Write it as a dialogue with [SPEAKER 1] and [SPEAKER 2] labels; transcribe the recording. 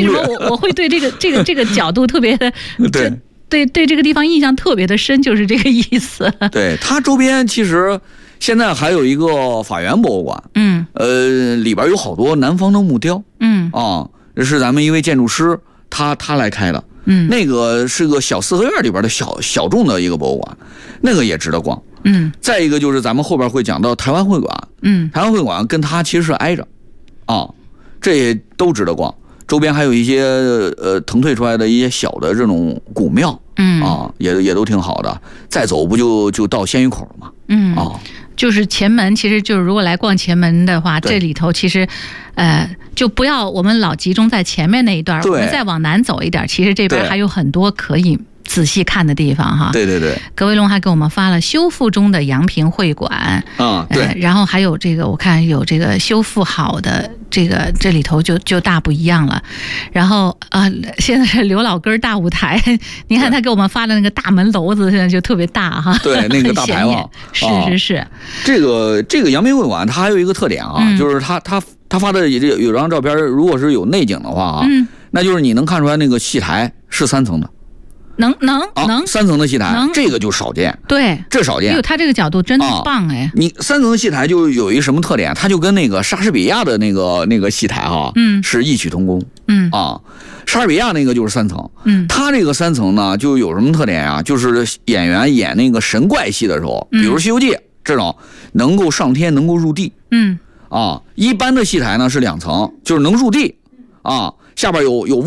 [SPEAKER 1] 为什么我会对这个角度特别的对这个地方印象特别的深，就是这个意思。
[SPEAKER 2] 对，它周边其实现在还有一个法源博物馆，里边有好多南方的木雕，这是咱们一位建筑师他来开的，那个是个小四合院里边的小众的一个博物馆，那个也值得逛。再一个就是咱们后边会讲到台湾会馆，台湾会馆跟它其实是挨着，这也都值得逛。周边还有一些腾退出来的一些小的这种古庙，也都挺好的。再走不就到鲜鱼口了吗？
[SPEAKER 1] 就是前门，其实就是如果来逛前门的话，这里头其实，就不要我们老集中在前面那一段，我们再往南走一点，其实这边还有很多可以仔细看的地方哈。
[SPEAKER 2] 对对对，
[SPEAKER 1] 葛维龙还给我们发了修复中的阳平会馆，
[SPEAKER 2] 对，
[SPEAKER 1] 然后还有这个我看有这个修复好的这里头就大不一样了。然后现在是刘老根大舞台，你看他给我们发的那个大门楼子，现在就特别大哈。
[SPEAKER 2] 对，那个大牌坊，
[SPEAKER 1] 是。
[SPEAKER 2] 这个阳明会馆它还有一个特点就是他发的有张照片，如果是有内景的话那就是你能看出来那个戏台是3层的。
[SPEAKER 1] 能
[SPEAKER 2] 3层的戏台，这个就少见。
[SPEAKER 1] 对，
[SPEAKER 2] 这少见。
[SPEAKER 1] 他这个角度真棒哎！
[SPEAKER 2] 你3层的戏台就有一个什么特点？它就跟那个莎士比亚的那个戏台是异曲同工。莎士比亚那个就是3层。它这个3层呢，就有什么特点啊？就是演员演那个神怪戏的时候，比如《西游记》这种，能够上天，能够入地。一般的戏台呢是2层，就是能入地下边有